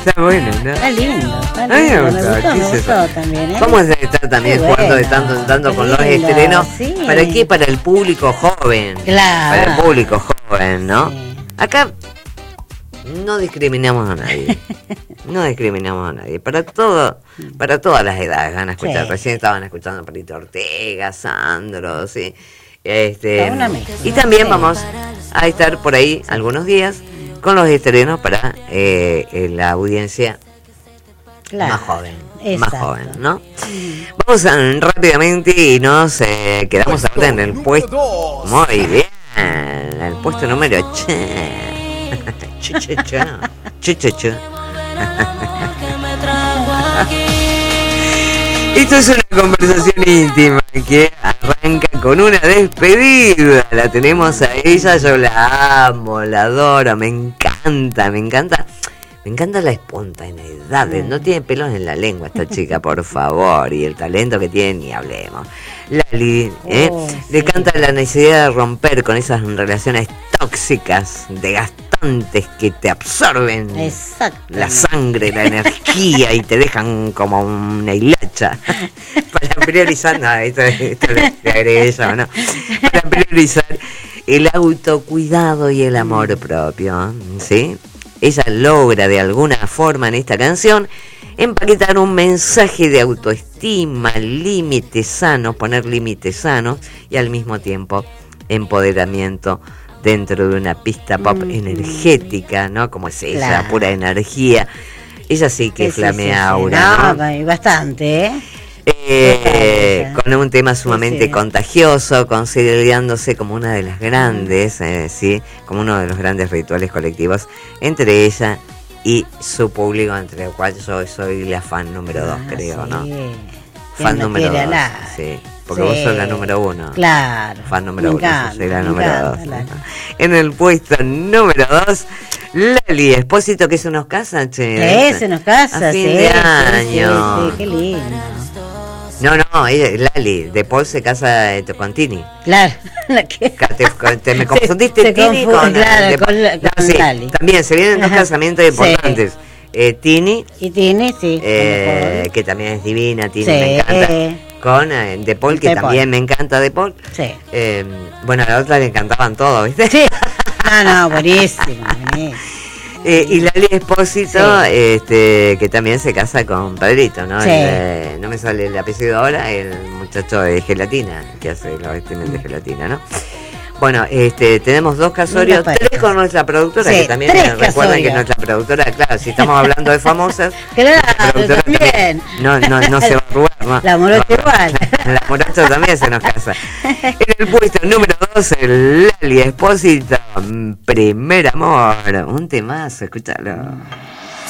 Está bueno, ¿no? Está lindo, está A mí lindo. me Me gustó, gustó también, ¿eh? Vamos a estar también Qué jugando de bueno, tanto en tanto qué con los lindo, estrenos. sí. ¿Para qué? Para el público joven. Claro. Para el público joven, ¿no? Sí. Acá no discriminamos a nadie. No discriminamos a nadie. Para todas las edades van a escuchar. Sí. Recién estaban escuchando a Perito Ortega, Sandro, sí. Una mezcla. Y también Sí. vamos a estar por ahí algunos días con los estrenos para la audiencia Claro. más joven. Exacto. Más joven, ¿no? Vamos rápidamente y nos quedamos ahora en el puesto. Muy bien. El puesto número 8. Esto es una conversación íntima que arranca con una despedida. La tenemos a ella, yo la amo, la adoro, me encanta la espontaneidad. No tiene pelos en la lengua esta chica, por favor, y el talento que tiene, ni hablemos. Lali le canta la necesidad de romper con esas relaciones tóxicas, desgastantes, que te absorben la sangre, la energía y te dejan como una hilacha. Para priorizar, no, esto le agregué yo, ¿no? Para priorizar el autocuidado y el amor propio, ¿sí? Ella logra de alguna forma en esta canción empaquetar un mensaje de autoestima, límites sanos, poner límites sanos y al mismo tiempo empoderamiento dentro de una pista pop energética, ¿no? Como es ella, Claro. pura energía. Ella sí que flamea aura, ¿no? No, bastante, ¿eh? Con un tema sumamente contagioso, considerándose como una de las grandes, ¿sí? Como uno de los grandes rituales colectivos entre ella y su público, entre el cual yo soy la fan número 2, creo, ¿no? Fan número 2, sí, porque vos sos la número 1. Claro. Fan número 1, yo soy la número 2. Claro. En el puesto número 2, Lali Espósito, que se nos casa, che. Se nos casa, a fin de año. Sí, qué lindo. No, Lali, de Paul se casa con Tini. Claro, la que... me confundiste Tini con Lali. También se vienen dos casamientos importantes. Tini. Y Tini, sí. Que también es divina, Tini, me encanta. Con De Paul, que también me encanta De Paul. Sí. Bueno, a la otra le encantaban todos, ¿viste? Sí. No, buenísimo. Y Lali Espósito, que también se casa con Pedrito, ¿no? Sí. No me sale el apellido ahora, el muchacho de gelatina, que hace los streaming de gelatina, ¿no? Bueno, tenemos 2 casorios, 3 con nuestra productora, que también recuerden que nuestra productora, claro, si estamos hablando de famosas, claro, también. No se va a arrugar, ¿no? La morocha igual. La morocha también se nos casa. En el puesto número 2, el Lali Espósito, Primer Amor, un temazo, escúchalo.